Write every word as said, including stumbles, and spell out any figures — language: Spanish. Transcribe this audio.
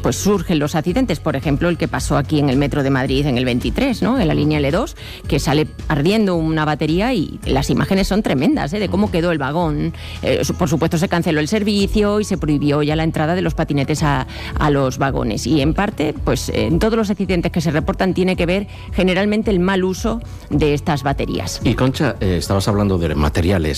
pues surgen los accidentes. Por ejemplo, el que pasó aquí en el metro de Madrid en el veintitrés, ¿no? En la línea L dos, que sale ardiendo una batería y las imágenes son tremendas, ¿eh? De cómo quedó el vagón. Eh, por supuesto, se canceló el servicio y se prohibió ya la entrada de los patinetes a, a los vagones. Y en parte, pues en todos los accidentes que se reportan tiene que ver generalmente el mal uso de estas baterías. Y Concha, eh, estabas hablando de materiales.